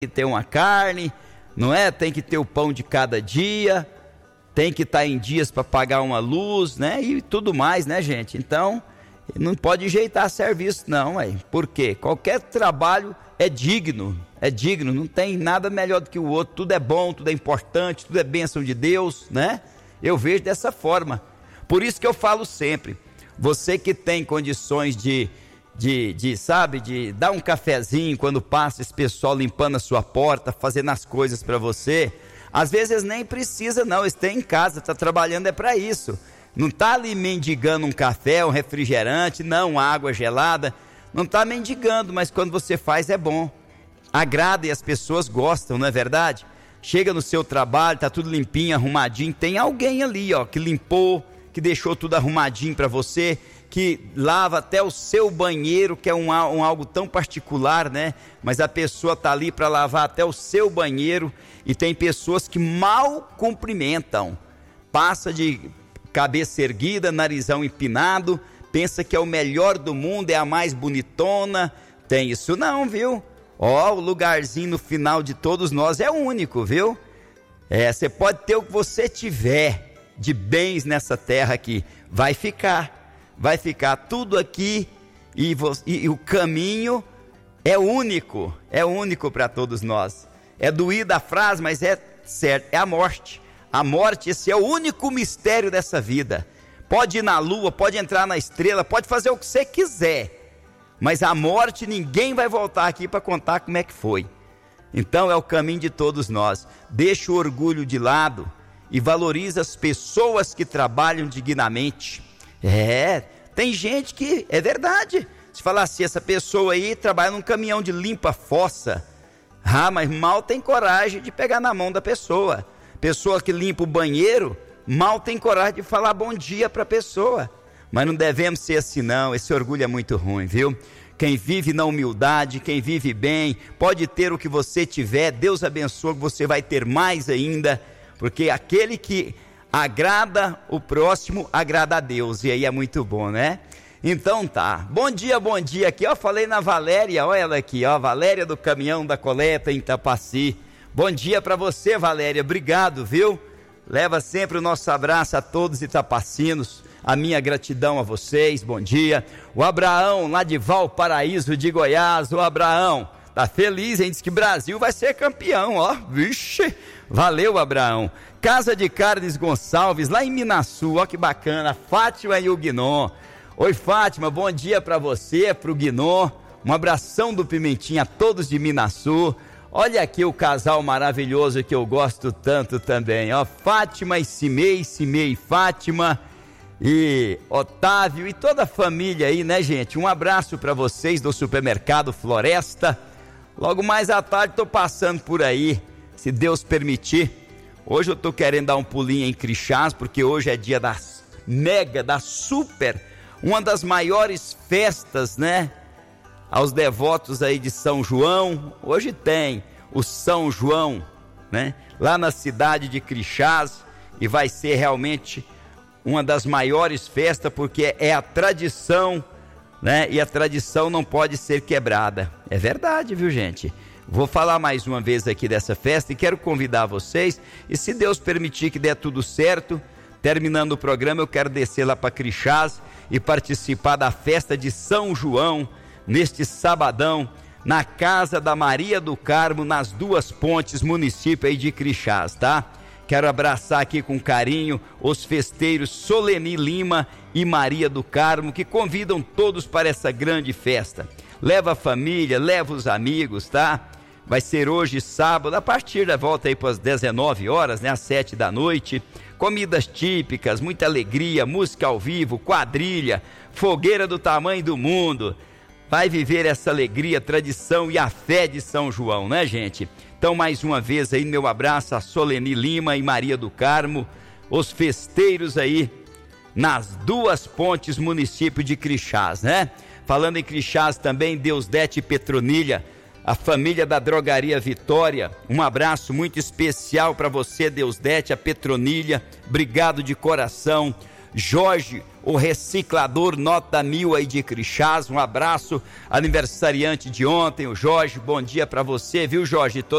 que ter uma carne, não é? Tem que ter o pão de cada dia, tem que estar em dias para pagar uma luz, né? E tudo mais, né, gente? Então, não pode jeitar serviço, não, aí. Por quê? Qualquer trabalho é digno, não tem nada melhor do que o outro, tudo é bom, tudo é importante, tudo é bênção de Deus, né? Eu vejo dessa forma. Por isso que eu falo sempre, você que tem condições de dar um cafezinho quando passa esse pessoal limpando a sua porta, fazendo as coisas para você, às vezes nem precisa não, eles têm em casa, está trabalhando é para isso, não está ali mendigando um café, um refrigerante, não, água gelada, não está mendigando, mas quando você faz é bom, agrada e as pessoas gostam, não é verdade? Chega no seu trabalho, está tudo limpinho, arrumadinho, tem alguém ali, ó, que limpou, que deixou tudo arrumadinho para você, que lava até o seu banheiro, que é algo tão particular, né? Mas a pessoa está ali para lavar até o seu banheiro, e tem pessoas que mal cumprimentam, passa de cabeça erguida, narizão empinado, pensa que é o melhor do mundo, é a mais bonitona, tem isso não, viu? Ó, o lugarzinho no final de todos nós é único, viu? Você pode ter o que você tiver de bens nessa terra aqui, vai ficar tudo aqui e o caminho é único para todos nós. É doída a frase, mas é certo, é a morte. A morte, esse é o único mistério dessa vida. Pode ir na lua, pode entrar na estrela, pode fazer o que você quiser, mas a morte ninguém vai voltar aqui para contar como é que foi. Então é o caminho de todos nós. Deixa o orgulho de lado e valoriza as pessoas que trabalham dignamente. Tem gente que, é verdade, se falar assim, essa pessoa aí trabalha num caminhão de limpa-fossa, mas mal tem coragem de pegar na mão da pessoa. Pessoa que limpa o banheiro, mal tem coragem de falar bom dia para a pessoa. Mas não devemos ser assim não, esse orgulho é muito ruim, viu? Quem vive na humildade, quem vive bem, pode ter o que você tiver, Deus abençoa que você vai ter mais ainda, porque aquele que agrada o próximo, agrada a Deus, e aí é muito bom, né? Então tá, bom dia aqui, ó, falei na Valéria, olha ela aqui, ó, Valéria do Caminhão da Coleta em Itapaci. Bom dia para você, Valéria, obrigado, viu? Leva sempre o nosso abraço a todos itapacinos, a minha gratidão a vocês, bom dia. O Abraão, lá de Valparaíso de Goiás, o Abraão, tá feliz, hein? Diz que Brasil vai ser campeão, ó, vixe, valeu, Abraão. Casa de Carnes Gonçalves, lá em Minaçu, ó que bacana, Fátima e o Guinon. Oi, Fátima, bom dia para você, pro Guinon, um abração do Pimentinha a todos de Minaçu. Olha aqui o casal maravilhoso que eu gosto tanto também, ó, Fátima e Cimei e Fátima e Otávio e toda a família aí, né, gente? Um abraço para vocês do Supermercado Floresta. Logo mais à tarde tô passando por aí, se Deus permitir. Hoje eu tô querendo dar um pulinho em Crixás, porque hoje é dia da mega, da super, uma das maiores festas, né? Aos devotos aí de São João. Hoje tem o São João, né? Lá na cidade de Crixás, e vai ser realmente uma das maiores festas, porque é a tradição, né? E a tradição não pode ser quebrada. É verdade, viu, gente? Vou falar mais uma vez aqui dessa festa e quero convidar vocês, e se Deus permitir que dê tudo certo, terminando o programa eu quero descer lá para Crixás e participar da festa de São João, neste sabadão, na Casa da Maria do Carmo, nas Duas Pontes, município aí de Crixás, tá? Quero abraçar aqui com carinho os festeiros Soleni Lima e Maria do Carmo, que convidam todos para essa grande festa. Leva a família, leva os amigos, tá? Vai ser hoje sábado, a partir da volta aí para as 19 horas, né? Às 7 da noite. Comidas típicas, muita alegria, música ao vivo, quadrilha, fogueira do tamanho do mundo. Vai viver essa alegria, tradição e a fé de São João, né, gente? Então, mais uma vez aí, meu abraço a Soleni Lima e Maria do Carmo, os festeiros aí nas Duas Pontes, município de Crixás, né? Falando em Crixás também, Deusdete e Petronilha, a família da Drogaria Vitória, um abraço muito especial para você, Deusdete, a Petronilha, obrigado de coração. Jorge, o reciclador nota 1000 aí de Crixás. Um abraço, aniversariante de ontem, o Jorge. Bom dia para você, viu, Jorge?